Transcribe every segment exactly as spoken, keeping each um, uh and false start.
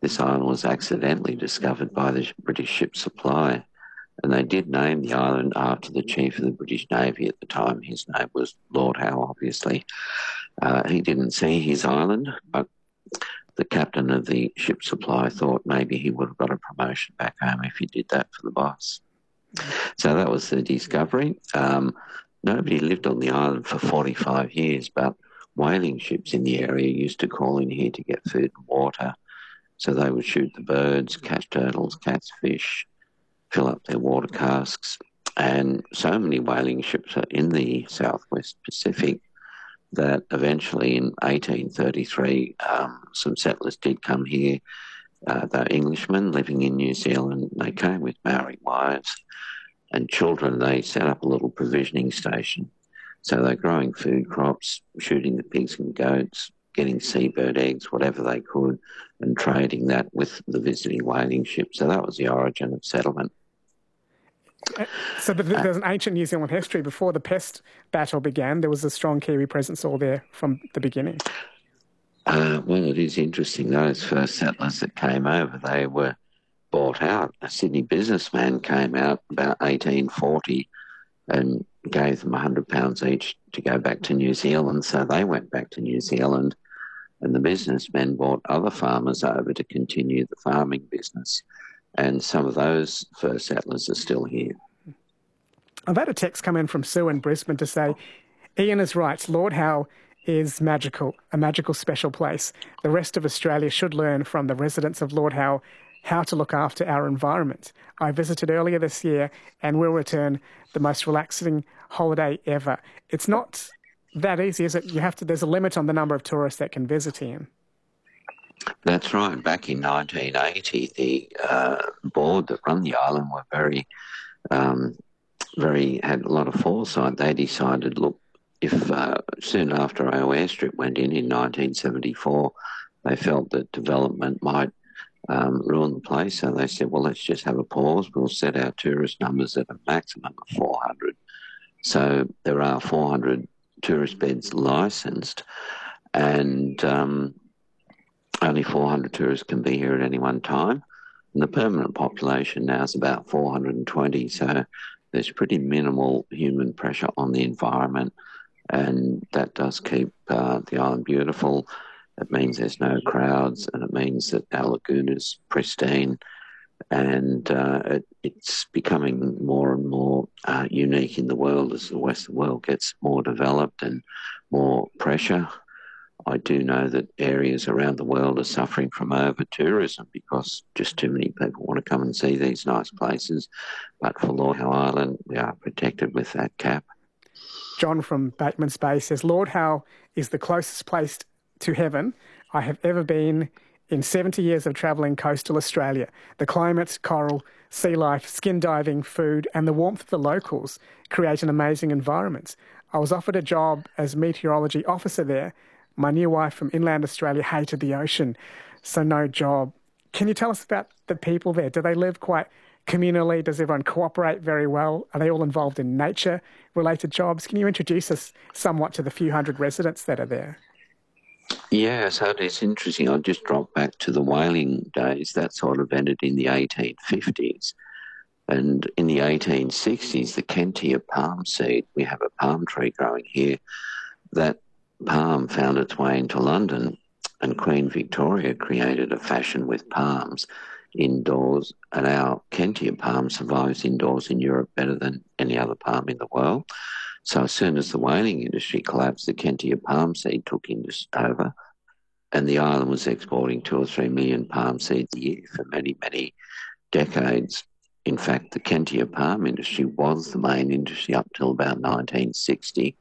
this island was accidentally discovered by the British ship Supply. And they did name the island after the chief of the British Navy at the time. His name was Lord Howe, obviously. Uh, he didn't see his island, but the captain of the ship Supply thought maybe he would have got a promotion back home if he did that for the boss. So that was the discovery. Um, nobody lived on the island for forty-five years, but whaling ships in the area used to call in here to get food and water. So they would shoot the birds, catch turtles, catch fish, fill up their water casks. And so many whaling ships are in the Southwest Pacific that eventually in eighteen thirty-three, um, some settlers did come here. Uh, they were Englishmen living in New Zealand. They came with Maori wives and children. They set up a little provisioning station. So they're growing food crops, shooting the pigs and goats, getting seabird eggs, whatever they could, and trading that with the visiting whaling ship. So that was the origin of settlement. So there's an ancient New Zealand history. Before the pest battle began, there was a strong Kiwi presence all there from the beginning. Uh, well, it is interesting. Those first settlers that came over, they were bought out. A Sydney businessman came out about eighteen forty and gave them one hundred pounds each to go back to New Zealand. So they went back to New Zealand, and the businessmen brought other farmers over to continue the farming business. And some of those first settlers are still here. I've had a text come in from Sue in Brisbane to say, Ian is right, Lord Howe is magical, a magical special place. The rest of Australia should learn from the residents of Lord Howe how to look after our environment. I visited earlier this year and will return the most relaxing holiday ever. It's not that easy, is it? You have to. There's a limit on the number of tourists that can visit Ian. That's right. Back in nineteen eighty, the uh, board that run the island were very, um, very had a lot of foresight. They decided, look, if uh, soon after our airstrip went in in nineteen seventy-four, they felt that development might um, ruin the place. So they said, well, let's just have a pause. We'll set our tourist numbers at a maximum of four hundred. So there are four hundred tourist beds licensed, and um, only four hundred tourists can be here at any one time. And the permanent population now is about four hundred twenty. So there's pretty minimal human pressure on the environment. And that does keep uh, the island beautiful. It means there's no crowds, and it means that our lagoon is pristine. And uh, it, it's becoming more and more uh, unique in the world as the Western world gets more developed and more pressure. I do know that areas around the world are suffering from over-tourism because just too many people want to come and see these nice places. But for Lord Howe Island, we are protected with that cap. John from Bateman's Bay says, Lord Howe is the closest place to heaven I have ever been in seventy years of travelling coastal Australia. The climate, coral, sea life, skin diving, food and the warmth of the locals create an amazing environment. I was offered a job as meteorology officer there. My new wife from inland Australia hated the ocean, so no job. Can you tell us about the people there? Do they live quite communally? Does everyone cooperate very well? Are they all involved in nature-related jobs? Can you introduce us somewhat to the few hundred residents that are there? Yeah, so it's interesting. I'll just drop back to the whaling days. That sort of ended in the eighteen fifties. And in the eighteen sixties, the Kentia palm seed, we have a palm tree growing here, that palm found its way into London, and Queen Victoria created a fashion with palms indoors, and our Kentia palm survives indoors in Europe better than any other palm in the world. So as soon as the whaling industry collapsed, the Kentia palm seed took over, and the island was exporting two or three million palm seeds a year for many, many decades. In fact, the Kentia palm industry was the main industry up till about nineteen sixty.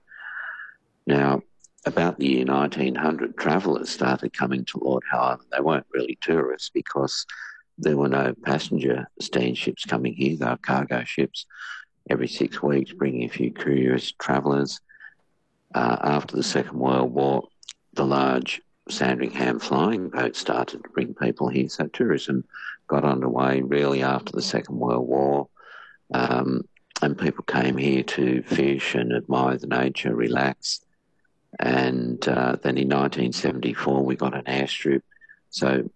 Now, about the year nineteen hundred, travellers started coming to Lord Howe Island. They weren't really tourists because there were no passenger steamships coming here. They were cargo ships every six weeks, bringing a few curious travellers. Uh, after the Second World War, the large Sandringham flying boats started to bring people here. So tourism got underway really after the Second World War. Um, and people came here to fish and admire the nature, relax. And uh, then in nineteen seventy-four, we got an airstrip. So